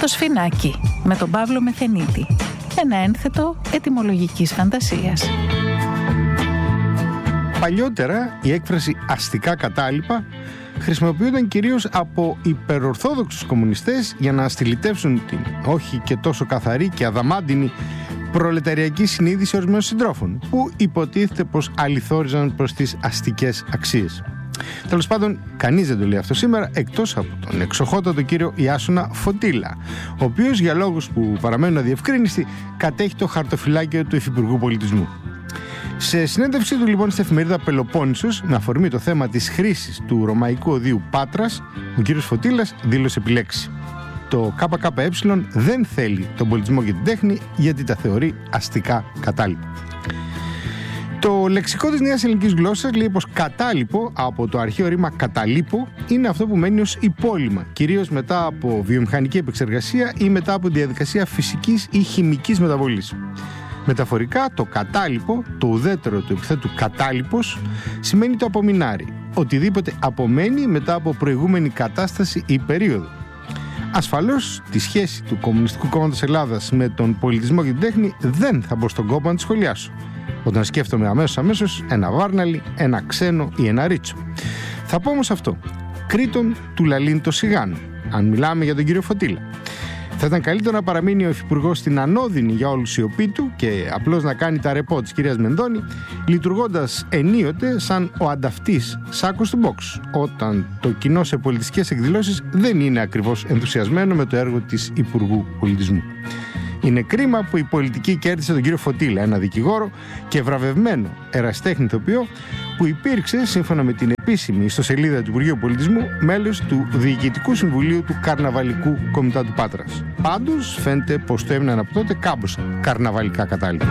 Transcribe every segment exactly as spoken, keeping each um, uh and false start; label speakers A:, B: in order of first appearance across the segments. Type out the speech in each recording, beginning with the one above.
A: Το Σφινάκι με τον Παύλο Μεθενίτη. Ένα ένθετο ετυμολογικής φαντασίας.
B: Παλιότερα η έκφραση αστικά κατάλοιπα χρησιμοποιούνταν κυρίως από υπερορθόδοξους κομμουνιστές για να στυλιτεύσουν την όχι και τόσο καθαρή και αδαμάντινη προλεταριακή συνείδηση ορισμένων συντρόφων, που υποτίθεται πως αληθόριζαν προς τις αστικές αξίες. Τέλος πάντων, κανείς δεν το λέει αυτό σήμερα, εκτός από τον εξοχότατο κύριο Ιάσονα Φωτήλα, ο οποίος για λόγους που παραμένουν αδιευκρίνιστοι κατέχει το χαρτοφυλάκιο του Υφυπουργού Πολιτισμού. Σε συνέντευξή του λοιπόν στην εφημερίδα Πελοπόννησος, με αφορμή το θέμα της χρήσης του ρωμαϊκού οδείου Πάτρας, ο κύριος Φωτήλας δήλωσε επιλέξει: το ΚΚΕ δεν θέλει τον πολιτισμό και την τέχνη γιατί τα θεωρεί αστικά κατάλοιπα. Το λεξικό της νέας ελληνικής γλώσσας λέει πως κατάλοιπο, από το αρχαίο ρήμα καταλείπω, είναι αυτό που μένει ως υπόλοιμα, κυρίως μετά από βιομηχανική επεξεργασία ή μετά από διαδικασία φυσικής ή χημικής μεταβολής. Μεταφορικά, το κατάλοιπο, το ουδέτερο του επιθέτου κατάλοιπος, σημαίνει το απομεινάρι, οτιδήποτε απομένει μετά από προηγούμενη κατάσταση ή περίοδο. Ασφαλώς, τη σχέση του Κομμουνιστικού Κόμματος Ελλάδας με τον πολιτισμό και την τέχνη δεν θα μπω στον κόπο να τη σχολιάσω, όταν σκέφτομαι αμέσως αμέσως ένα Βάρναλι, ένα Ξένο ή ένα Ρίτσο. Θα πω όμως αυτό: Κρήτον του λαλήν το σιγάνο, αν μιλάμε για τον κύριο Φωτήλα. Θα ήταν καλύτερο να παραμείνει ο Υφυπουργός στην ανώδυνη για όλους σιωπή του και απλώς να κάνει τα ρεπό της κυρίας Μενδώνη, λειτουργώντας ενίοτε σαν ο ανταυτής σάκος του box, όταν το κοινό σε πολιτιστικές εκδηλώσεις δεν είναι ακριβώς ενθουσιασμένο με το έργο της Υπουργού Πολιτισμού. Είναι κρίμα που η πολιτική κέρδισε τον κύριο Φωτήλα, ένα δικηγόρο και βραβευμένο ερασιτέχνη ηθοποιό, που υπήρξε, σύμφωνα με την επίσημη ιστοσελίδα του Υπουργείου Πολιτισμού, μέλος του Διοικητικού Συμβουλίου του Καρναβαλικού Κομιτάτου Πάτρας. Πάντως, φαίνεται πως το έμειναν από τότε κάμποσα καρναβαλικά κατάλοιπα.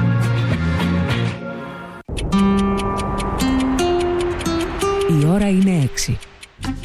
C: Η ώρα είναι έξι.